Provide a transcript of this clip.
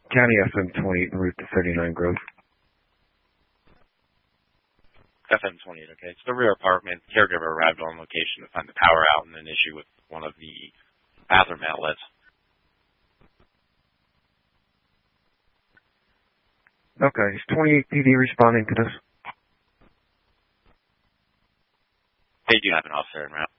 County FM 28 en route to 39 Grove. FM 28, okay. So the rear apartment caregiver arrived on location to find the power out and an issue with one of the bathroom outlets. Okay, is 28 PD responding to this? They do have an officer en route.